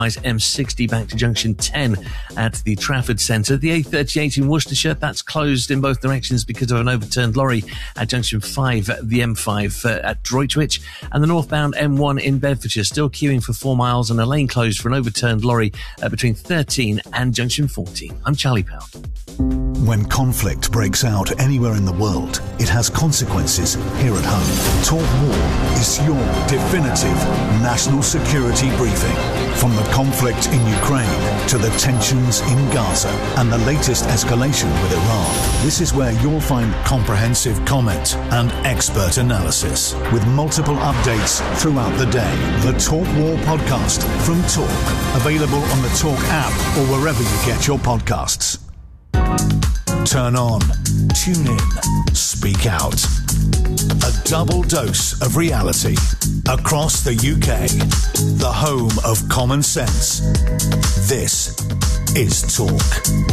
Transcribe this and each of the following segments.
M60 back to junction 10 at the Trafford Centre. The A38 in Worcestershire, that's closed in both directions because of an overturned lorry at junction 5, the M5 at Droitwich. And the northbound M1 in Bedfordshire, still queuing for 4 miles and a lane closed for an overturned lorry between 13 and junction 14. I'm Charlie Powell. When conflict breaks out anywhere in the world, it has consequences here at home. Talk War is your definitive national security briefing. From the conflict in Ukraine to the tensions in Gaza and the latest escalation with Iran, this is where you'll find comprehensive comment and expert analysis with multiple updates throughout the day. The Talk War podcast from Talk, available on the Talk app or wherever you get your podcasts. Turn on, tune in, speak out. A double dose of reality across the UK, the home of common sense. This is Talk.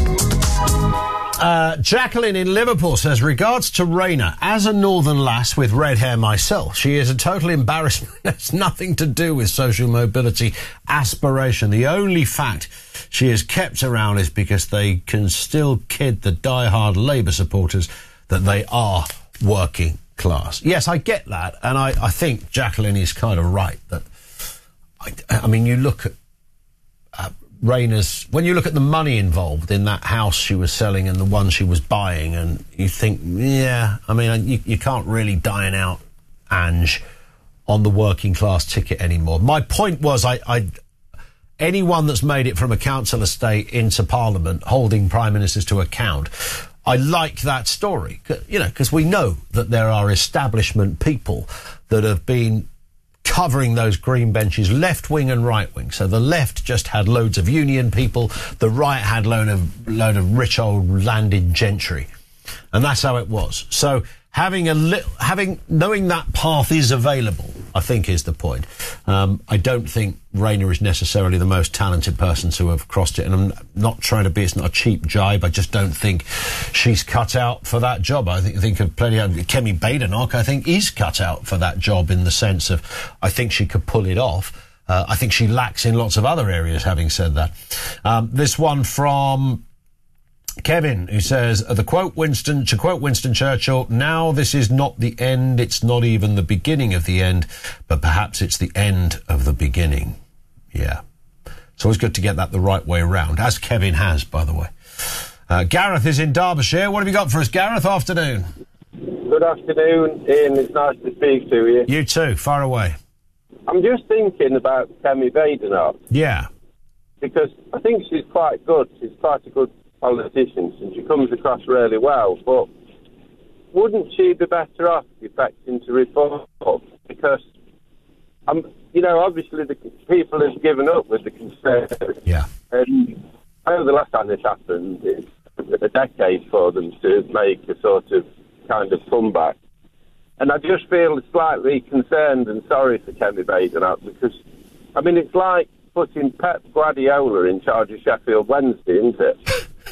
Jacqueline in Liverpool says, regards to Raina, as a northern lass with red hair myself, she is a total embarrassment. It's nothing to do with social mobility aspiration. The only fact she is kept around is because they can still kid the die-hard Labour supporters that they are working class. Yes, I get that, and I think Jacqueline is kind of right. That I mean, you look at Raina's, when you look at the money involved in that house she was selling and the one she was buying, and you think, yeah, I mean, you can't really dine out Ange on the working class ticket anymore. My point was, anyone that's made it from a council estate into Parliament holding prime ministers to account, I like that story, you know, because we know that there are establishment people that have been covering those green benches, left wing and right wing. So the left just had loads of union people, the right had load of rich old landed gentry, and that's how it was. So knowing that path is available, I think, is the point. I don't think Raina is necessarily the most talented person to have crossed it, and I'm not trying to be, it's not a cheap jibe, I just don't think she's cut out for that job. I think of plenty of Kemi Badenoch, I think, is cut out for that job in the sense of, I think she could pull it off. I think she lacks in lots of other areas, having said that. This one from Kevin, who says, to quote Winston Churchill, now this is not the end, it's not even the beginning of the end, but perhaps it's the end of the beginning. Yeah. It's always good to get that the right way around, as Kevin has, by the way. Gareth is in Derbyshire. What have you got for us, Gareth? Afternoon. Good afternoon, Ian. It's nice to speak to you. You too. Far away. I'm just thinking about Kemi Badenoch. Yeah. Because I think she's quite good. She's quite a good politician, and she comes across really well. But wouldn't she be better off defecting to Reform? Because, obviously the people have given up with the Conservatives. Yeah. And I know the last time this happened, it's a decade for them to make a sort of kind of comeback. And I just feel slightly concerned and sorry for Kemi Badenoch, because, I mean, it's like putting Pep Guardiola in charge of Sheffield Wednesday, isn't it?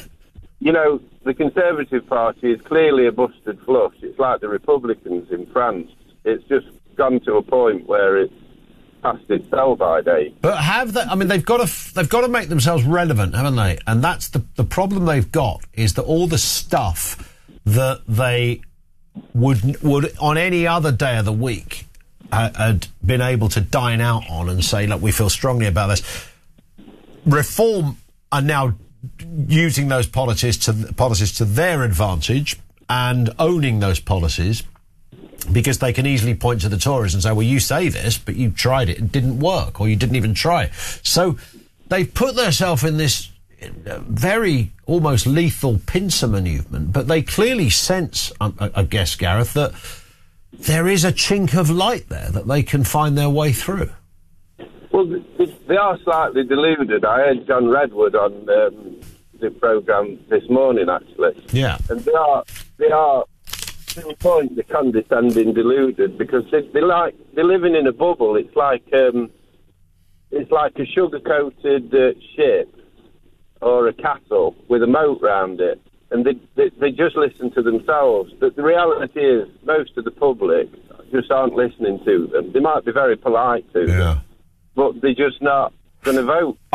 The Conservative Party is clearly a busted flush. It's like the Republicans in France. It's just gone to a point where it's past its sell-by date. But they've got to make themselves relevant, haven't they? And that's the problem they've got, is that all the stuff that they would on any other day of the week had been able to dine out on and say, look, we feel strongly about this. Reform are now using those policies to their advantage and owning those policies, because they can easily point to the Tories and say, well, you say this, but you tried it and didn't work, or you didn't even try. So they've put themselves in this very almost lethal pincer manoeuvre, but they clearly sense, I guess, Gareth, that there is a chink of light there that they can find their way through. Well, they are slightly deluded. I heard John Redwood on the programme this morning, actually. Yeah. And they are to a point, they're condescending, deluded, because they're living in a bubble. It's like a sugar-coated ship or a castle with a moat round it, and they just listen to themselves. But the reality is, most of the public just aren't listening to them. They might be very polite to them, but they're just not going to vote.